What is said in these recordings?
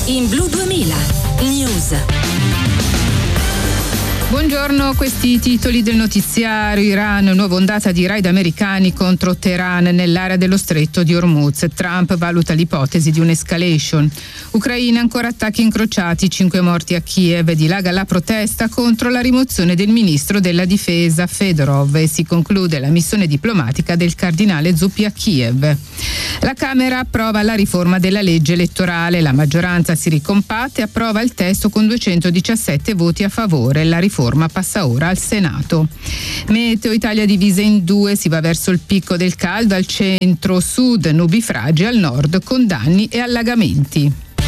In Blu 2000 News. Buongiorno, questi i titoli del notiziario. Iran, nuova ondata di raid americani contro Teheran nell'area dello stretto di Hormuz. Trump valuta l'ipotesi di un'escalation. Ucraina, ancora attacchi incrociati, 5 morti a Kiev. Dilaga la protesta contro la rimozione del ministro della difesa Fedorov e si conclude la missione diplomatica del cardinale Zuppi a Kiev. La Camera approva la riforma della legge elettorale. La maggioranza si ricompatta e approva il testo con 217 voti a favore. La riforma passa ora al Senato. Meteo Italia divisa in due, si va verso il picco del caldo al centro-sud, nubifragi al nord con danni e allagamenti.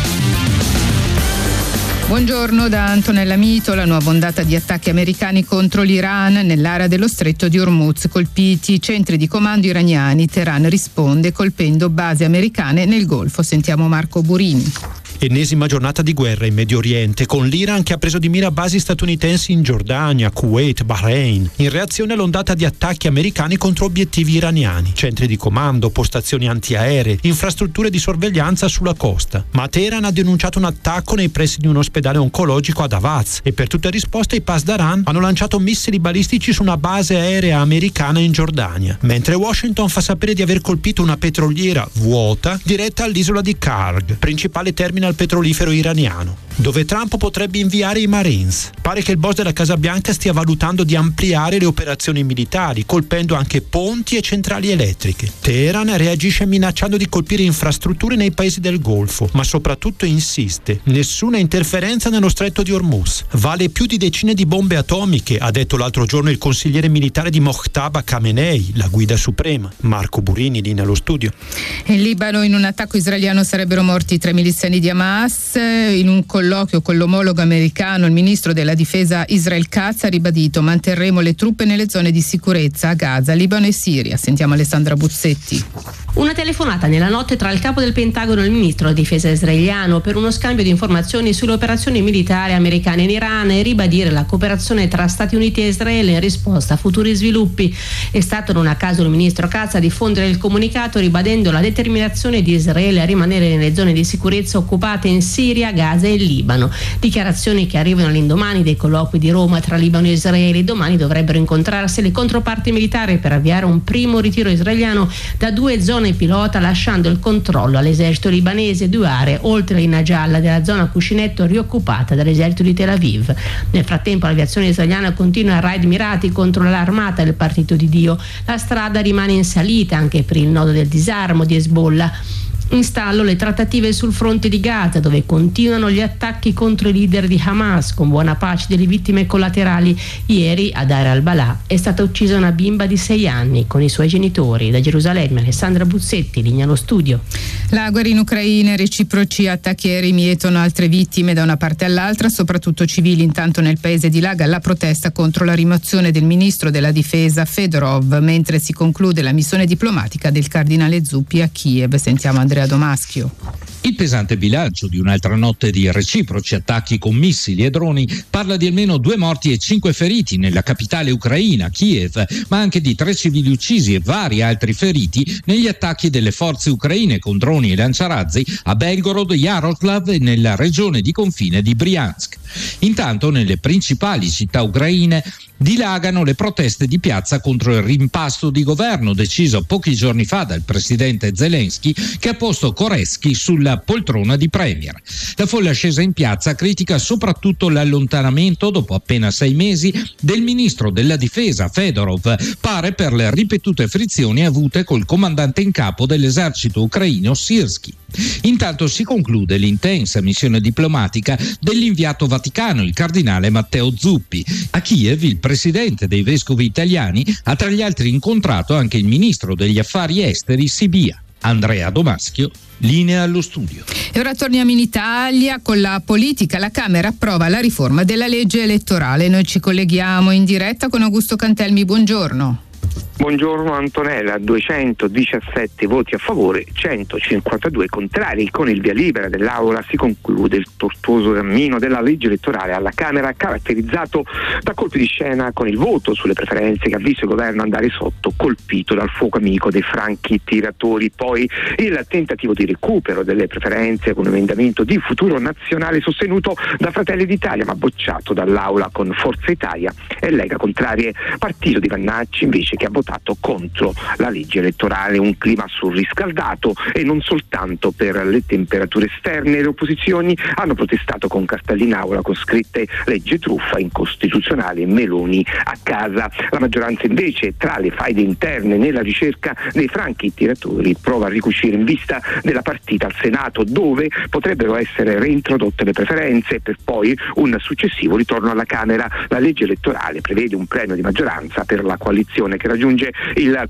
Buongiorno da Antonella Mito. La nuova ondata di attacchi americani contro l'Iran nell'area dello stretto di Hormuz, colpiti i centri di comando iraniani. Teheran risponde colpendo basi americane nel Golfo. Sentiamo Marco Burini. Ennesima giornata di guerra in Medio Oriente, con l'Iran che ha preso di mira basi statunitensi in Giordania, Kuwait, Bahrain, in reazione all'ondata di attacchi americani contro obiettivi iraniani, centri di comando, postazioni antiaeree, infrastrutture di sorveglianza sulla costa. Ma Teheran ha denunciato un attacco nei pressi di un ospedale oncologico ad Avaz e per tutta risposta i Pasdaran hanno lanciato missili balistici su una base aerea americana in Giordania, mentre Washington fa sapere di aver colpito una petroliera vuota diretta all'isola di Karg, principale terminal petrolifero iraniano, dove Trump potrebbe inviare i Marines. Pare che il boss della Casa Bianca stia valutando di ampliare le operazioni militari, colpendo anche ponti e centrali elettriche. Teheran reagisce minacciando di colpire infrastrutture nei paesi del Golfo, ma soprattutto insiste: nessuna interferenza nello stretto di Hormuz. Vale più di decine di bombe atomiche, ha detto l'altro giorno il consigliere militare di Mojtaba Khamenei, la guida suprema. Marco Burini, lì nello studio. In Libano, in un attacco israeliano sarebbero morti 3 miliziani di Hamas. In un colloquio con l'omologo americano, il ministro della difesa Israel Katz ha ribadito: manterremo le truppe nelle zone di sicurezza a Gaza, Libano e Siria. Sentiamo Alessandra Buzzetti. Una telefonata nella notte tra il capo del Pentagono e il ministro della difesa israeliano per uno scambio di informazioni sulle operazioni militari americane in Iran e ribadire la cooperazione tra Stati Uniti e Israele in risposta a futuri sviluppi. È stato non a caso il ministro Katz a diffondere il comunicato ribadendo la determinazione di Israele a rimanere nelle zone di sicurezza occupate in Siria, Gaza e Libano. Dichiarazioni che arrivano all'indomani dei colloqui di Roma tra Libano e Israele. Domani dovrebbero incontrarsi le controparti militari per avviare un primo ritiro israeliano da 2 zone pilota, lasciando il controllo all'esercito libanese 2 aree oltre la linea gialla della zona cuscinetto rioccupata dall'esercito di Tel Aviv. Nel frattempo l'aviazione israeliana continua a raid mirati contro l'armata del Partito di Dio. La strada rimane in salita anche per il nodo del disarmo di Hezbollah. In stallo le trattative sul fronte di Gaza, dove continuano gli attacchi contro i leader di Hamas, con buona pace delle vittime collaterali. Ieri a Deir al-Balà è stata uccisa una bimba di 6 anni con i suoi genitori. Da Gerusalemme Alessandra Buzzetti, linea allo studio. La guerra in Ucraina, reciproci attacchi aerei mietono altre vittime da una parte all'altra, soprattutto civili. Intanto nel paese dilaga la protesta contro la rimozione del ministro della difesa Fedorov, mentre si conclude la missione diplomatica del cardinale Zuppi a Kiev. Sentiamo Andrea Domaschio. Il pesante bilancio di un'altra notte di reciproci attacchi con missili e droni parla di almeno 2 morti e 5 feriti nella capitale ucraina, Kiev, ma anche di 3 civili uccisi e vari altri feriti negli attacchi delle forze ucraine con droni e lanciarazzi a Belgorod, Yaroslav e nella regione di confine di Briansk. Intanto nelle principali città ucraine dilagano le proteste di piazza contro il rimpasto di governo deciso pochi giorni fa dal presidente Zelensky, che ha posto Koretsky sulla poltrona di premier. La folla scesa in piazza critica soprattutto l'allontanamento, dopo appena 6 mesi, del ministro della difesa Fedorov, pare per le ripetute frizioni avute col comandante in capo dell'esercito ucraino Sirski. Intanto si conclude l'intensa missione diplomatica dell'inviato vaticano, il cardinale Matteo Zuppi. A Kiev il presidente dei vescovi italiani ha tra gli altri incontrato anche il ministro degli affari esteri Sibia. Andrea Domaschio, linea allo studio. E ora torniamo in Italia con la politica. La Camera approva la riforma della legge elettorale. Noi ci colleghiamo in diretta con Augusto Cantelmi. Buongiorno. Buongiorno Antonella, 217 voti a favore, 152 contrari. Con il via libera dell'Aula si conclude il tortuoso cammino della legge elettorale alla Camera, caratterizzato da colpi di scena con il voto sulle preferenze che ha visto il governo andare sotto, colpito dal fuoco amico dei franchi tiratori. Poi il tentativo di recupero delle preferenze con un emendamento di Futuro Nazionale sostenuto da Fratelli d'Italia ma bocciato dall'Aula con Forza Italia e Lega contrarie. Partito di Vannacci invece che ha votato contro la legge elettorale. Un clima surriscaldato e non soltanto per le temperature esterne. Le opposizioni hanno protestato con cartelli in aula con scritte legge truffa, incostituzionale, Meloni a casa. La maggioranza invece, tra le faide interne nella ricerca dei franchi tiratori, prova a ricucire in vista della partita al Senato, dove potrebbero essere reintrodotte le preferenze per poi un successivo ritorno alla Camera. La legge elettorale prevede un premio di maggioranza per la coalizione che raggiunge il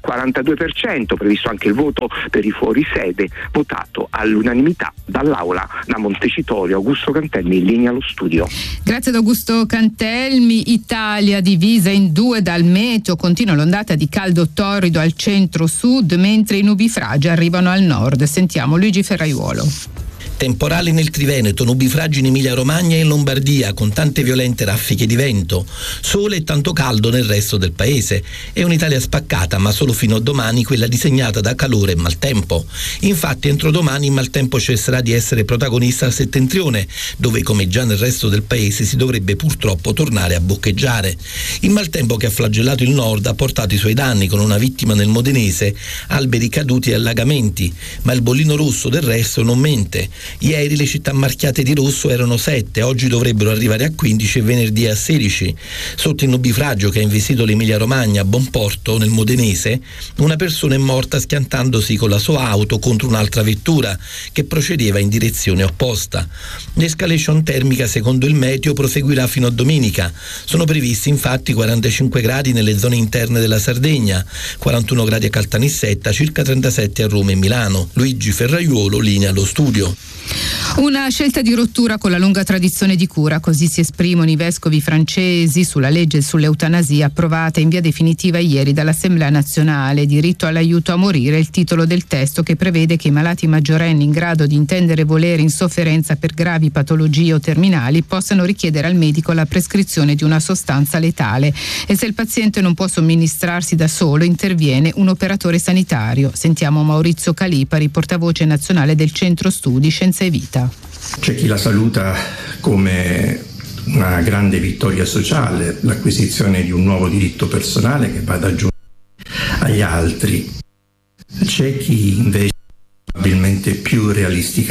42%, previsto anche il voto per i fuorisede, votato all'unanimità dall'Aula. Da Montecitorio, Augusto Cantelmi, in linea allo studio. Grazie ad Augusto Cantelmi. Italia divisa in due dal meteo, continua l'ondata di caldo torrido al centro-sud, mentre i nubifragi arrivano al nord. Sentiamo Luigi Ferraiuolo. Temporali nel Triveneto, nubifragi in Emilia-Romagna e in Lombardia, con tante violente raffiche di vento. Sole e tanto caldo nel resto del paese. È un'Italia spaccata, ma solo fino a domani, quella disegnata da calore e maltempo. Infatti, entro domani il maltempo cesserà di essere protagonista al settentrione, dove, come già nel resto del paese, si dovrebbe purtroppo tornare a boccheggiare. Il maltempo che ha flagellato il nord ha portato i suoi danni, con una vittima nel Modenese, alberi caduti e allagamenti, ma il bollino rosso del resto non mente. Ieri le città marchiate di rosso erano 7, oggi dovrebbero arrivare a 15 e venerdì a 16. Sotto il nubifragio che ha investito l'Emilia Romagna a Bonporto, nel Modenese, una persona è morta schiantandosi con la sua auto contro un'altra vettura che procedeva in direzione opposta. L'escalation termica, secondo il meteo, proseguirà fino a domenica. Sono previsti infatti 45 gradi nelle zone interne della Sardegna, 41 gradi a Caltanissetta, circa 37 a Roma e Milano. Luigi Ferraiuolo, linea allo studio. Una scelta di rottura con la lunga tradizione di cura, così si esprimono i vescovi francesi sulla legge sull'eutanasia approvata in via definitiva ieri dall'Assemblea nazionale. Diritto all'aiuto a morire, il titolo del testo, che prevede che i malati maggiorenni in grado di intendere volere in sofferenza per gravi patologie o terminali possano richiedere al medico la prescrizione di una sostanza letale e se il paziente non può somministrarsi da solo interviene un operatore sanitario. Sentiamo Maurizio Calipari, portavoce nazionale del Centro Studi Scienza e Vita. C'è chi la saluta come una grande vittoria sociale, l'acquisizione di un nuovo diritto personale che va ad aggiungere agli altri. C'è chi invece probabilmente più realisticamente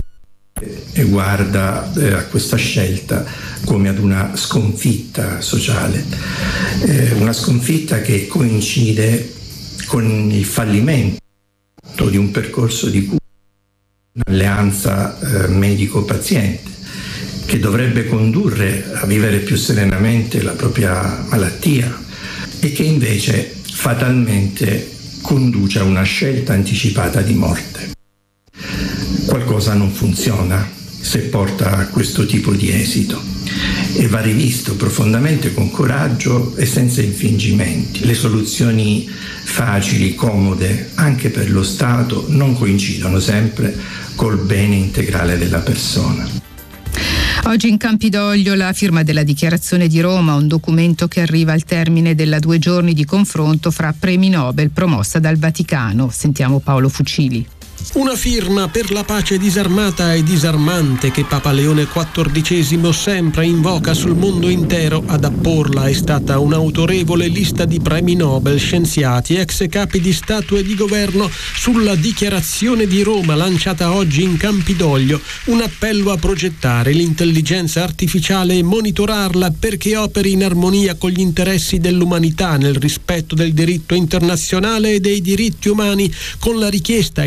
guarda a questa scelta come ad una sconfitta sociale, una sconfitta che coincide con il fallimento di un percorso di cura, un'alleanza medico-paziente che dovrebbe condurre a vivere più serenamente la propria malattia e che invece fatalmente conduce a una scelta anticipata di morte. Qualcosa non funziona se porta a questo tipo di esito e va rivisto profondamente con coraggio e senza infingimenti. Le soluzioni facili, comode, anche per lo Stato, non coincidono sempre col bene integrale della persona. Oggi in Campidoglio la firma della Dichiarazione di Roma, un documento che arriva al termine della 2 giorni di confronto fra premi Nobel promossa dal Vaticano. Sentiamo Paolo Fucili. Una firma per la pace disarmata e disarmante che Papa Leone XIV sempre invoca sul mondo intero. Ad apporla è stata un'autorevole lista di premi Nobel, scienziati, ex capi di Stato e di governo sulla Dichiarazione di Roma lanciata oggi in Campidoglio. Un appello a progettare l'intelligenza artificiale e monitorarla perché operi in armonia con gli interessi dell'umanità nel rispetto del diritto internazionale e dei diritti umani, con la richiesta inoltre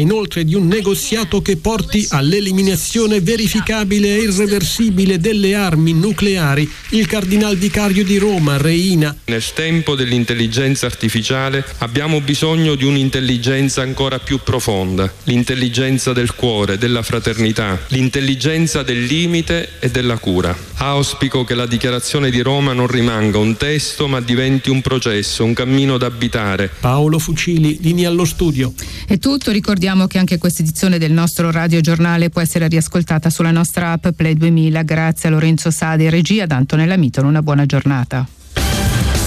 di un negoziato che porti all'eliminazione verificabile e irreversibile delle armi nucleari. Il cardinal vicario di Roma, Reina. Nel tempo dell'intelligenza artificiale abbiamo bisogno di un'intelligenza ancora più profonda, l'intelligenza del cuore, della fraternità, l'intelligenza del limite e della cura. Auspico che la dichiarazione di Roma non rimanga un testo ma diventi un processo, un cammino da abitare. Paolo Fucili, linea allo studio. È tutto, ricordiamo che anche questa edizione del nostro radiogiornale può essere riascoltata sulla nostra app Play 2000. Grazie a Lorenzo Sade, regia, da Antonella Mitton, una buona giornata.